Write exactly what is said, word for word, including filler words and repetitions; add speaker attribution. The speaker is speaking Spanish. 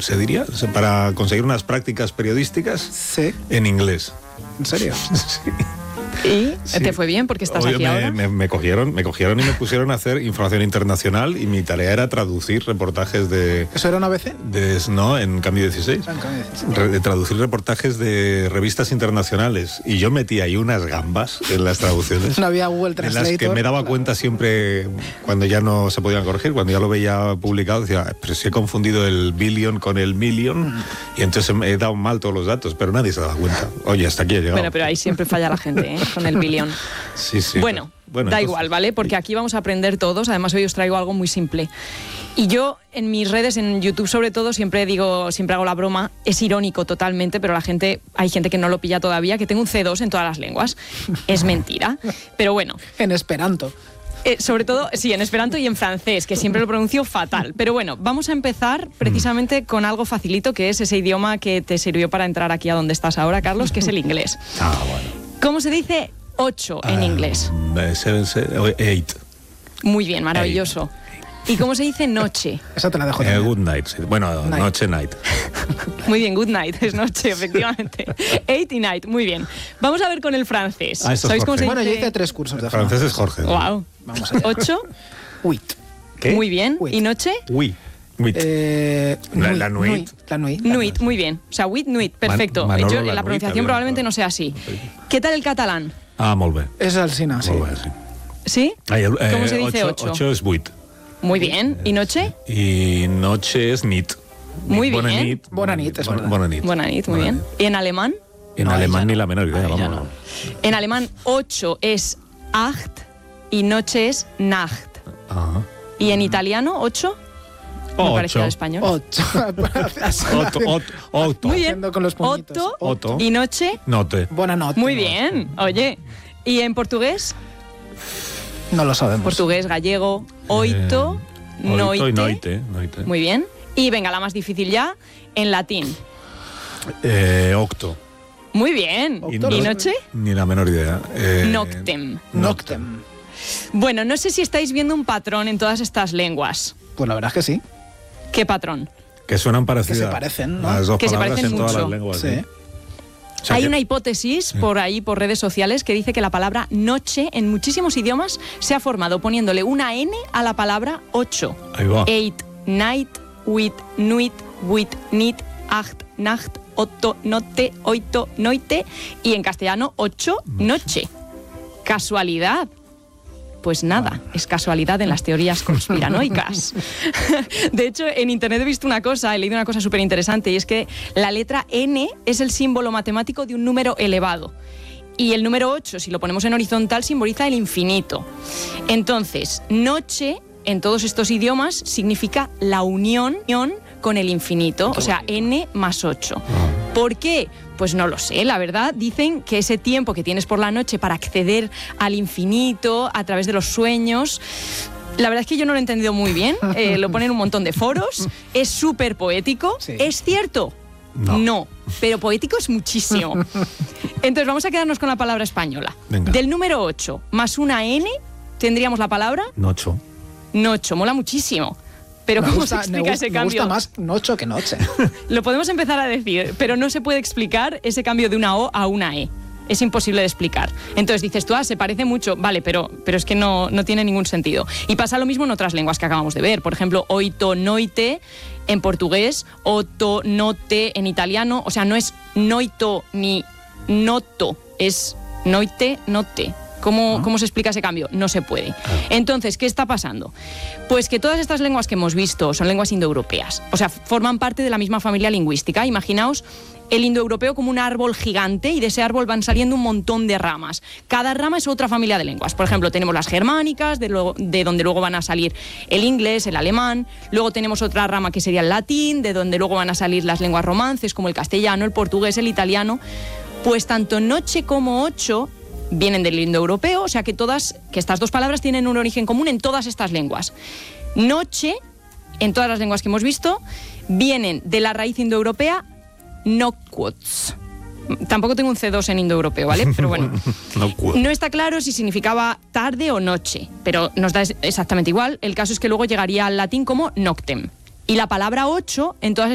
Speaker 1: se diría, para conseguir unas prácticas periodísticas
Speaker 2: sí.
Speaker 1: en inglés.
Speaker 2: ¿En serio?
Speaker 1: Sí.
Speaker 3: ¿Y
Speaker 1: Sí.
Speaker 3: te fue bien porque estás
Speaker 1: Oye,
Speaker 3: aquí
Speaker 1: me,
Speaker 3: ahora?
Speaker 1: Me, me cogieron, me cogieron y me pusieron a hacer información internacional y mi tarea era traducir reportajes de...
Speaker 2: ¿Eso era una A B C?
Speaker 1: de no, en Cambio dieciséis.
Speaker 2: Ah, en Cambio dieciséis.
Speaker 1: Re- de traducir reportajes de revistas internacionales. Y yo metí ahí unas gambas en las traducciones.
Speaker 2: No había Google
Speaker 1: En
Speaker 2: Translator.
Speaker 1: las que me daba
Speaker 2: claro.
Speaker 1: cuenta siempre cuando ya no se podían corregir, cuando ya lo veía publicado, decía, pero si he confundido el billion con el million,
Speaker 2: Mm.
Speaker 1: y entonces he he dado mal todos los datos, pero nadie se daba cuenta. Oye, hasta aquí he llegado.
Speaker 3: Bueno, pero ahí siempre falla la gente, ¿eh? Con el billón.
Speaker 1: Sí, sí.
Speaker 3: Bueno,
Speaker 1: Bueno,
Speaker 3: da
Speaker 1: entonces-
Speaker 3: igual, ¿vale? Porque aquí vamos a aprender todos. Además, hoy os traigo algo muy simple. Y yo, en mis redes, en YouTube sobre todo, siempre digo, siempre hago la broma. Es irónico totalmente, pero la gente, hay gente que no lo pilla todavía, que tengo un C dos en todas las lenguas. Es mentira. Pero bueno.
Speaker 2: En Esperanto.
Speaker 3: Eh, sobre todo, sí, en esperanto y en francés, que siempre lo pronuncio fatal. Pero bueno, vamos a empezar precisamente con algo facilito, que es ese idioma que te sirvió para entrar aquí a donde estás ahora, Carlos, que es el inglés.
Speaker 1: Ah, bueno.
Speaker 3: ¿Cómo se dice ocho en
Speaker 1: Ah,
Speaker 3: inglés?
Speaker 1: eh, seven, seven, eight.
Speaker 3: Muy bien, maravilloso. ¿Y cómo se dice noche?
Speaker 2: Esa te la dejo
Speaker 1: Eh,
Speaker 2: también.
Speaker 1: good night. sí. Bueno,
Speaker 2: Night.
Speaker 1: noche, night.
Speaker 3: Muy bien, good night, es noche, efectivamente. Eight y night, muy bien. Vamos a ver con el francés.
Speaker 1: Ah, esto es
Speaker 3: ¿Sabéis cómo se
Speaker 1: Jorge.
Speaker 3: dice?
Speaker 2: Bueno, yo hice tres cursos de
Speaker 1: Francés es Jorge.
Speaker 3: Wow.
Speaker 2: Vamos allá.
Speaker 3: Ocho,
Speaker 2: Wit.
Speaker 1: ¿Qué?
Speaker 3: muy bien.
Speaker 2: Wait.
Speaker 3: ¿Y noche?
Speaker 1: Oui. Oui.
Speaker 2: Eh,
Speaker 1: La-
Speaker 2: nuit,
Speaker 1: la nuit.
Speaker 2: La nuit. la
Speaker 3: Nuit, muy bien. O sea, with nuit, perfecto.
Speaker 1: Manolo
Speaker 3: Yo,
Speaker 1: la
Speaker 3: la
Speaker 1: nuit,
Speaker 3: pronunciación
Speaker 1: había-
Speaker 3: probablemente no sea así. ¿Qué tal el catalán?
Speaker 1: Ah, molt bé.
Speaker 2: Es Alsina, sí.
Speaker 1: Molt bé, sí.
Speaker 3: ¿Sí?
Speaker 1: Ai, el, eh,
Speaker 3: ¿Cómo se dice
Speaker 1: ocho?
Speaker 3: ocho?
Speaker 1: Ocho es vuit.
Speaker 3: Muy bien. ¿Y noche?
Speaker 1: Y noche es nit.
Speaker 3: Muy
Speaker 1: Bona
Speaker 3: bien.
Speaker 1: nit.
Speaker 2: Bona nit, es
Speaker 1: Bona-
Speaker 2: verdad.
Speaker 1: Bona nit.
Speaker 3: Buena nit, muy
Speaker 1: Bona
Speaker 3: bien.
Speaker 1: nit.
Speaker 3: ¿Y en alemán?
Speaker 1: En
Speaker 2: No, ahí
Speaker 1: alemán
Speaker 2: ya
Speaker 1: ni
Speaker 2: no.
Speaker 1: la menor idea,
Speaker 2: Ahí ya
Speaker 1: vamos.
Speaker 2: no.
Speaker 3: En alemán, ocho es acht y noche es nacht.
Speaker 1: Ajá.
Speaker 3: ¿Y en italiano, ocho? Me parece
Speaker 1: Ocho.
Speaker 3: al español.
Speaker 2: Ocho.
Speaker 1: Otto, Otto, Otto.
Speaker 3: Muy bien.
Speaker 2: Haciendo con los puñitos.
Speaker 3: Otto.
Speaker 1: Otto.
Speaker 3: ¿Y noche?
Speaker 1: Note.
Speaker 2: Buena nota.
Speaker 3: Muy bien. Oye. ¿Y en portugués?
Speaker 2: No lo sabemos.
Speaker 3: Portugués, gallego, oito,
Speaker 1: Eh,
Speaker 3: noite.
Speaker 1: Oito y noite. noite.
Speaker 3: Muy bien. Y venga, la más difícil ya, en latín.
Speaker 1: Eh, octo.
Speaker 3: Muy bien.
Speaker 1: Y
Speaker 3: ¿Y
Speaker 1: no-
Speaker 3: noche?
Speaker 1: Ni la menor idea. Eh,
Speaker 3: Noctem.
Speaker 2: Noctem.
Speaker 3: Bueno, no sé si estáis viendo un patrón en todas estas lenguas.
Speaker 2: Pues la verdad es que sí.
Speaker 3: ¿Qué patrón?
Speaker 1: Que suenan parecidas.
Speaker 2: Que se parecen, ¿no?
Speaker 1: Las dos
Speaker 3: Que se
Speaker 1: palabras
Speaker 3: parecen
Speaker 1: en todas
Speaker 3: mucho.
Speaker 1: las lenguas.
Speaker 2: Sí.
Speaker 1: ¿sí? O sea
Speaker 3: Hay
Speaker 1: que-
Speaker 3: una hipótesis por ahí, por redes sociales, que dice que la palabra noche en muchísimos idiomas se ha formado poniéndole una N a la palabra ocho.
Speaker 1: Ahí va.
Speaker 3: Eight, night, wit, nuit, wit, nit, acht, nacht, otto, note, oito, noite y en castellano ocho, noche. ¿Casualidad? Pues nada, es casualidad en las teorías conspiranoicas. De hecho, en internet he visto una cosa, he leído una cosa súper interesante, y es que la letra N es el símbolo matemático de un número elevado. Y el número ocho, si lo ponemos en horizontal, simboliza el infinito. Entonces, noche, en todos estos idiomas, significa la unión con el infinito, o sea, N más ocho. ¿Por qué? Pues no lo sé, la verdad. Dicen que ese tiempo que tienes por la noche para acceder al infinito a través de los sueños... La verdad es que yo no lo he entendido muy bien. Eh, lo ponen en un montón de foros. Es súper poético.
Speaker 2: Sí.
Speaker 3: ¿Es cierto?
Speaker 1: No.
Speaker 3: Pero poético es muchísimo. Entonces vamos a quedarnos con la palabra española.
Speaker 1: Venga.
Speaker 3: Del número ocho más una N, tendríamos la palabra
Speaker 1: Nocho.
Speaker 3: nocho. Mola muchísimo. Pero
Speaker 2: Me
Speaker 3: ¿cómo
Speaker 2: gusta-
Speaker 3: se
Speaker 2: me
Speaker 3: explica
Speaker 2: gusta-
Speaker 3: ese
Speaker 2: Me
Speaker 3: cambio?
Speaker 2: gusta más noche que noche.
Speaker 3: Lo podemos empezar a decir, pero no se puede explicar ese cambio de una O a una E. Es imposible de explicar. Entonces dices tú, ah, se parece mucho. Vale, pero, pero es que no, no tiene ningún sentido. Y pasa lo mismo en otras lenguas que acabamos de ver. Por ejemplo, oito, noite en portugués, otto, note en italiano. O sea, no es noito ni noto, es noite, note. ¿Cómo, ¿Cómo se explica ese cambio? No se puede. Entonces, ¿qué está pasando? Pues que todas estas lenguas que hemos visto son lenguas indoeuropeas. O sea, forman parte de la misma familia lingüística. Imaginaos el indoeuropeo como un árbol gigante y de ese árbol van saliendo un montón de ramas. Cada rama es otra familia de lenguas. Por ejemplo, tenemos las germánicas, de, luego, de donde luego van a salir el inglés, el alemán. Luego tenemos otra rama que sería el latín, de donde luego van a salir las lenguas romances como el castellano, el portugués, el italiano. Pues tanto noche como ocho vienen del indoeuropeo, o sea que todas, que estas dos palabras tienen un origen común en todas estas lenguas. Noche, en todas las lenguas que hemos visto, vienen de la raíz indoeuropea noquots. Tampoco tengo un C dos en indoeuropeo, ¿vale? Pero bueno.
Speaker 1: No puedo.
Speaker 3: No está claro si significaba tarde o noche, pero nos da exactamente igual. El caso es que luego llegaría al latín como noctem. Y la palabra ocho en todas